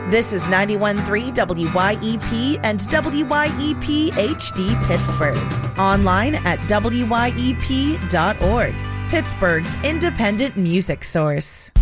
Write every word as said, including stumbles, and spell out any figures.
This is ninety-one point three W Y E P and W Y E P H D Pittsburgh. Online at W Y E P dot org. Pittsburgh's independent music source.